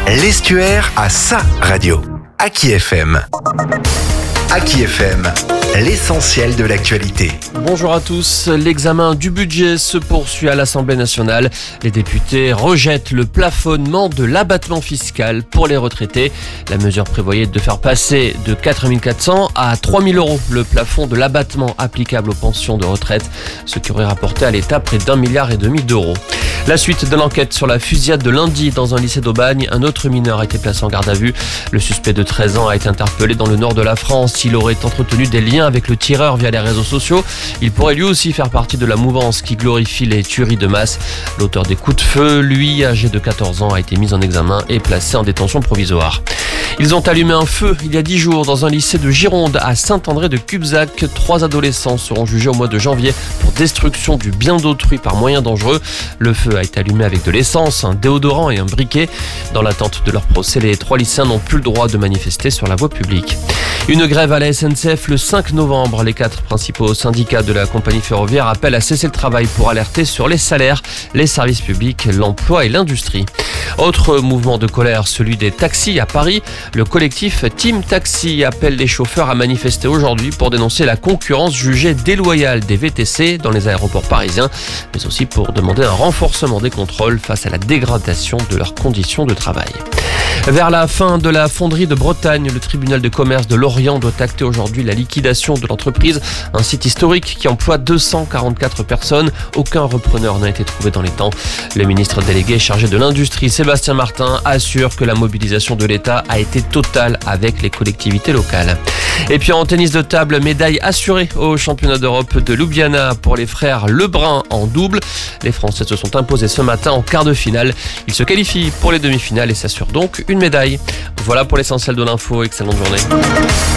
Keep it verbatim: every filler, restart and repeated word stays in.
L'Estuaire a sa radio. Aki F M. Aki F M, l'essentiel de l'actualité. Bonjour à tous. L'examen du budget se poursuit à l'Assemblée nationale. Les députés rejettent le plafonnement de l'abattement fiscal pour les retraités. La mesure prévoyait de faire passer de quatre mille quatre cents à trois mille euros le plafond de l'abattement applicable aux pensions de retraite, ce qui aurait rapporté à l'État près d'un milliard et demi d'euros. La suite de l'enquête sur la fusillade de lundi dans un lycée d'Aubagne, un autre mineur a été placé en garde à vue. Le suspect de treize ans a été interpellé dans le nord de la France. Il aurait entretenu des liens avec le tireur via les réseaux sociaux. Il pourrait lui aussi faire partie de la mouvance qui glorifie les tueries de masse. L'auteur des coups de feu, lui, âgé de quatorze ans, a été mis en examen et placé en détention provisoire. Ils ont allumé un feu il y a dix jours dans un lycée de Gironde à Saint-André-de-Cubzac. Trois adolescents seront jugés au mois de janvier pour destruction du bien d'autrui par moyen dangereux. Le feu a été allumé avec de l'essence, un déodorant et un briquet. Dans l'attente de leur procès, les trois lycéens n'ont plus le droit de manifester sur la voie publique. Une grève à la S N C F le cinq novembre. Les quatre principaux syndicats de la compagnie ferroviaire appellent à cesser le travail pour alerter sur les salaires, les services publics, l'emploi et l'industrie. Autre mouvement de colère, celui des taxis à Paris. Le collectif Team Taxi appelle les chauffeurs à manifester aujourd'hui pour dénoncer la concurrence jugée déloyale des V T C dans les aéroports parisiens, mais aussi pour demander un renforcement des contrôles face à la dégradation de leurs conditions de travail. Vers la fin de la fonderie de Bretagne, le tribunal de commerce de Lorient doit acter aujourd'hui la liquidation de l'entreprise, un site historique qui emploie deux cent quarante-quatre personnes. Aucun repreneur n'a été trouvé dans les temps. Le ministre délégué chargé de l'industrie, Sébastien Martin, assure que la mobilisation de l'État a été totale avec les collectivités locales. Et puis en tennis de table, médaille assurée au championnat d'Europe de Ljubljana pour les frères Lebrun en double. Les Français se sont imposés ce matin en quart de finale. Ils se qualifient pour les demi-finales et s'assurent donc une médaille. Voilà pour l'essentiel de l'info. Excellente journée.